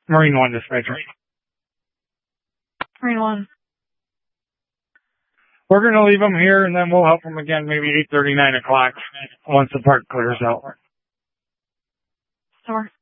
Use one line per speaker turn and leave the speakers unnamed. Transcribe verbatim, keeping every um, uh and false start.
Marine one dispatcher.
Marine one.
We're going to leave them here, and then we'll help them again maybe eight thirty, nine o'clock once the park clears out.
Sure.